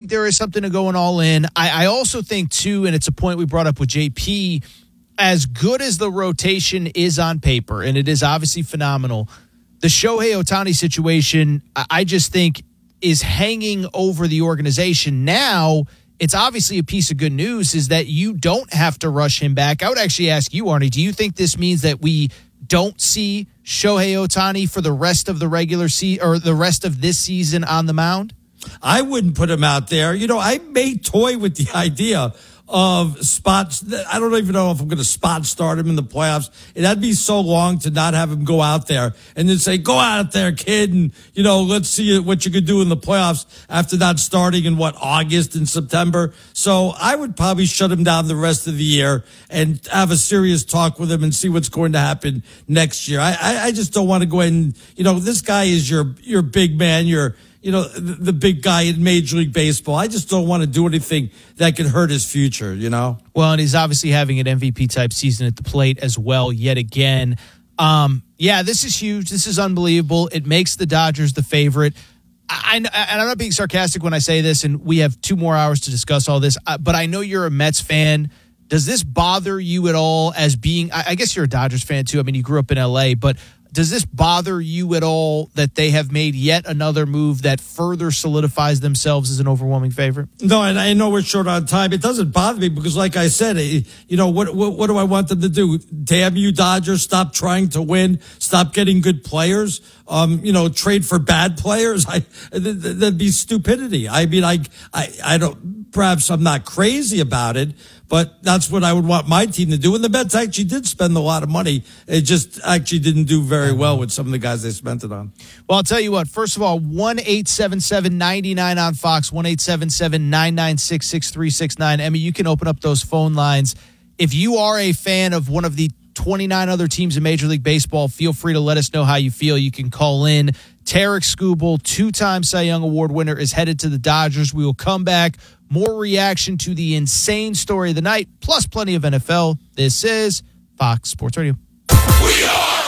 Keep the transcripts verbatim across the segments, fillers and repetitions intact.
think there is something to going all in. I, I also think, too, and it's a point we brought up with J P, as good as the rotation is on paper, and it is obviously phenomenal, the Shohei Ohtani situation, I just think, is hanging over the organization. Now, it's obviously a piece of good news is that you don't have to rush him back. I would actually ask you, Arnie, do you think this means that we don't see Shohei Ohtani for the rest of the regular season or the rest of this season on the mound? I wouldn't put him out there. You know, I may toy with the idea of spots. I don't even know if I'm going to spot start him in the playoffs. That'd be so long to not have him go out there and then say, go out there, kid, and, you know, let's see what you could do in the playoffs after not starting in, what, August and September. So I would probably shut him down the rest of the year and have a serious talk with him and see what's going to happen next year. I, I, I just don't want to go ahead and, you know, this guy is your, your big man, your, you know, the, the big guy in Major League Baseball. I just don't want to do anything that could hurt his future, you know? Well, and he's obviously having an M V P-type season at the plate as well, yet again. Um, yeah, this is huge. This is unbelievable. It makes the Dodgers the favorite. I, I, and I'm not being sarcastic when I say this, and we have two more hours to discuss all this, but I know you're a Mets fan. Does this bother you at all as being, I guess you're a Dodgers fan too. I mean, you grew up in L A, but does this bother you at all that they have made yet another move that further solidifies themselves as an overwhelming favorite? No, and I know we're short on time. It doesn't bother me because, like I said, you know, what, what, what do I want them to do? Damn you, Dodgers, stop trying to win, stop getting good players, um, you know, trade for bad players. I, that'd be stupidity. I mean, I, I, I don't, perhaps I'm not crazy about it, but that's what I would want my team to do. And the Mets actually did spend a lot of money. It just actually didn't do very well with some of the guys they spent it on. Well, I'll tell you what. First of all, one eight seven seven nine nine on Fox, one eight seven seven nine nine six six three six nine. Emmy, you can open up those phone lines. If you are a fan of one of the twenty-nine other teams in Major League Baseball, feel free to let us know how you feel. You can call in. Tarek Skubal, two-time Cy Young Award winner, is headed to the Dodgers. We will come back. More reaction to the insane story of the night, plus plenty of N F L. This is Fox Sports Radio. We are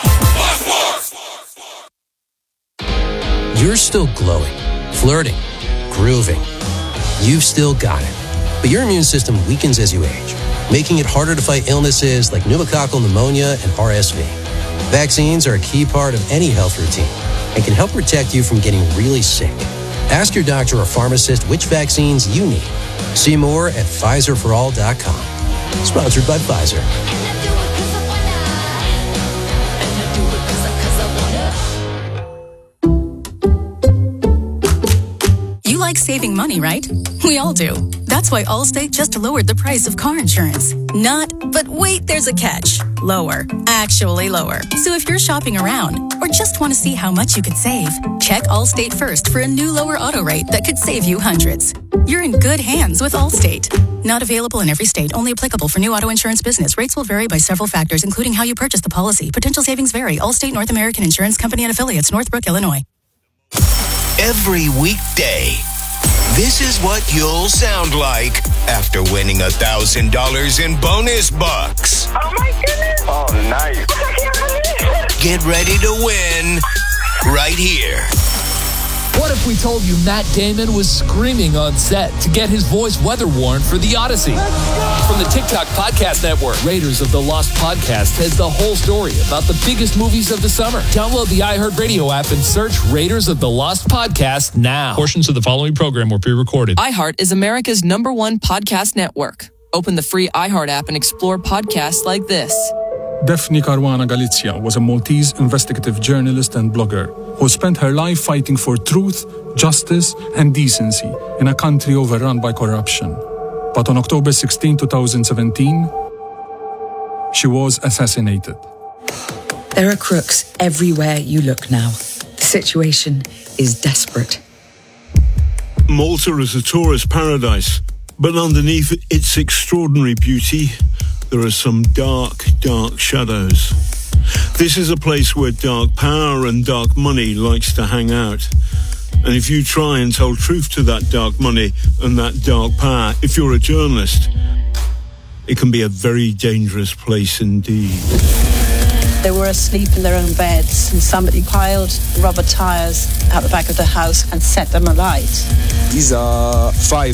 Fox Sports. You're still glowing, flirting, grooving. You've still got it. But your immune system weakens as you age, making it harder to fight illnesses like pneumococcal pneumonia and R S V. Vaccines are a key part of any health routine and can help protect you from getting really sick. Ask your doctor or pharmacist which vaccines you need. See more at Pfizer for all dot com. Sponsored by Pfizer. You like saving money, right? We all do. That's why Allstate just lowered the price of car insurance. Not, but wait, there's a catch. Lower. Actually lower. So if you're shopping around or just want to see how much you could save, check Allstate first for a new lower auto rate that could save you hundreds. You're in good hands with Allstate. Not available in every state. Only applicable for new auto insurance business. Rates will vary by several factors, including how you purchase the policy. Potential savings vary. Allstate North American Insurance Company and affiliates, Northbrook, Illinois. Every weekday, this is what you'll sound like after winning one thousand dollars in bonus bucks. Oh, my goodness. Oh, nice. I can't believe it. Get ready to win right here. What if we told you Matt Damon was screaming on set to get his voice weather worn for The Odyssey? From the TikTok Podcast Network, Raiders of the Lost Podcast has the whole story about the biggest movies of the summer. Download the iHeartRadio app and search Raiders of the Lost Podcast now. Portions of the following program were pre-recorded. iHeart is America's number one podcast network. Open the free iHeart app and explore podcasts like this. Daphne Caruana Galizia was a Maltese investigative journalist and blogger who spent her life fighting for truth, justice, and decency in a country overrun by corruption. But on October sixteenth, twenty seventeen, she was assassinated. There are crooks everywhere you look now. The situation is desperate. Malta is a tourist paradise, but underneath its extraordinary beauty, there are some dark, dark shadows. This is a place where dark power and dark money likes to hang out. And if you try and tell truth to that dark money and that dark power, if you're a journalist, it can be a very dangerous place indeed. They were asleep in their own beds and somebody piled rubber tires out the back of the house and set them alight. These are five